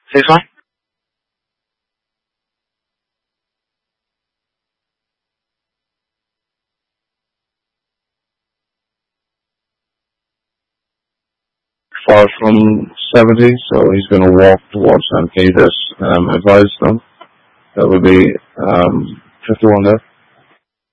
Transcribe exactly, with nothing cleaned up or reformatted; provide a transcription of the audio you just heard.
Six one. Far from seventy, so he's going to walk towards them. Can you just um, advise them? That would be um, fifty-one there.